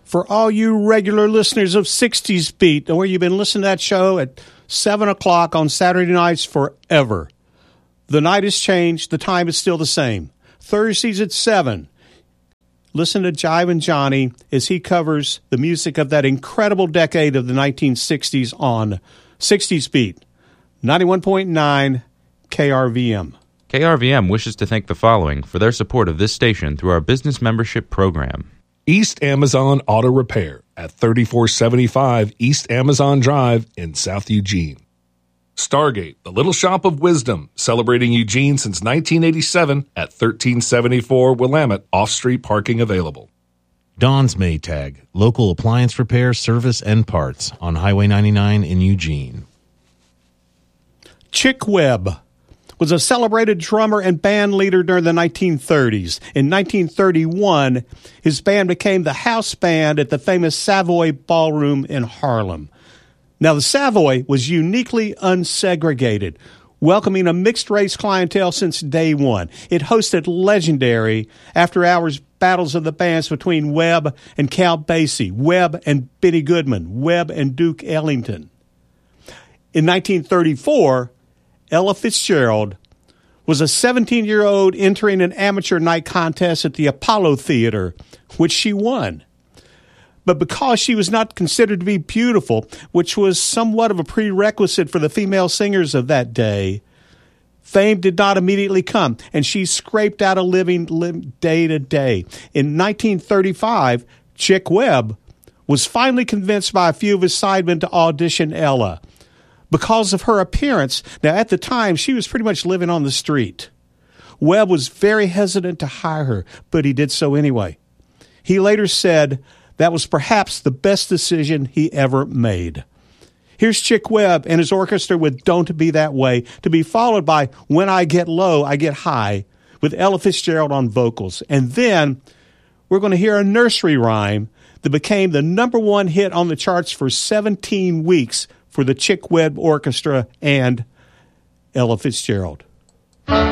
For all you regular listeners of 60s Beat, where you've been listening to that show at 7 o'clock on Saturday nights forever. The night has changed. The time is still the same. Thursdays at 7. Listen to Jivin' Johnny as he covers the music of that incredible decade of the 1960s on 60s Beat, 91.9 KRVM. KRVM wishes to thank the following for their support of this station through our business membership program. East Amazon Auto Repair at 3475 East Amazon Drive in South Eugene. Stargate, the Little Shop of Wisdom, celebrating Eugene since 1987 at 1374 Willamette, off-street parking available. Don's Maytag, local appliance repair, service, and parts on Highway 99 in Eugene. Chick Webb was a celebrated drummer and band leader during the 1930s. In 1931, his band became the house band at the famous Savoy Ballroom in Harlem. Now, the Savoy was uniquely unsegregated, welcoming a mixed-race clientele since day one. It hosted legendary after-hours battles of the bands between Webb and Count Basie, Webb and Benny Goodman, Webb and Duke Ellington. In 1934, Ella Fitzgerald was a 17-year-old entering an amateur night contest at the Apollo Theater, which she won. But because she was not considered to be beautiful, which was somewhat of a prerequisite for the female singers of that day, fame did not immediately come, and she scraped out a living day to day. In 1935, Chick Webb was finally convinced by a few of his sidemen to audition Ella. Because of her appearance, now at the time, she was pretty much living on the street. Webb was very hesitant to hire her, but he did so anyway. He later said that was perhaps the best decision he ever made. Here's Chick Webb and his orchestra with Don't Be That Way, to be followed by When I Get Low, I Get High, with Ella Fitzgerald on vocals. And then we're going to hear a nursery rhyme that became the number one hit on the charts for 17 weeks for the Chick Webb Orchestra and Ella Fitzgerald.